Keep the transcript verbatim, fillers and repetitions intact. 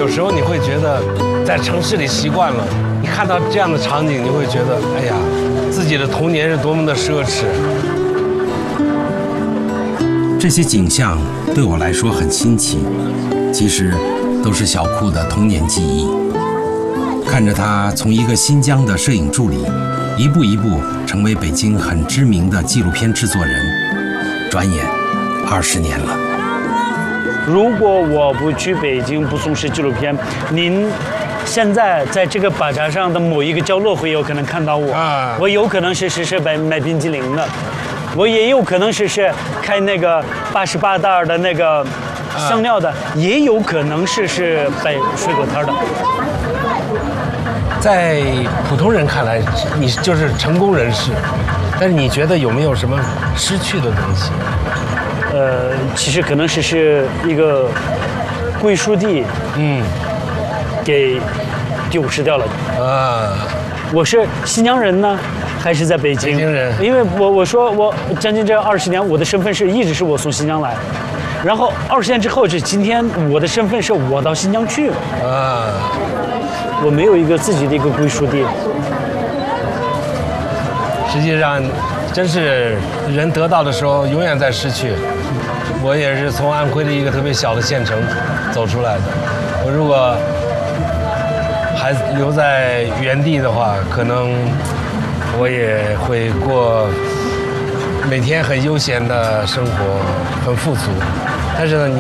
有时候你会觉得，在城市里习惯了，你看到这样的场景，你会觉得，哎呀，自己的童年是多么的奢侈。 这些景象对我来说很新奇，其实都是小库的童年记忆。看着他从一个新疆的摄影助理，一步一步成为北京很知名的纪录片制作人，转眼二十年了。 如果我不去北京，不从事纪录片，您现在在这个巴扎上的某一个角落会有可能看到我。啊、我有可能是是是买买冰激凌的，我也有可能是是开那个八十八袋的那个香料的，啊、也有可能是是摆水果摊的。 在普通人看来，你就是成功人士，但是你觉得有没有什么失去的东西？ 呃，其实可能是是一个归属地，嗯，给丢失掉了。啊，我是新疆人呢，还是在北京？ 北京人。因为我我说我将近这二十年，我的身份是一直是我从新疆来，然后二十年之后，是今天我的身份是我到新疆去。啊。我没有一个自己的一个归属地。 实际上，真是人得到的时候永远在失去。我也是从安徽的一个特别小的县城走出来的。我如果还留在原地的话，可能我也会过每天很悠闲的生活，很富足。但是呢，你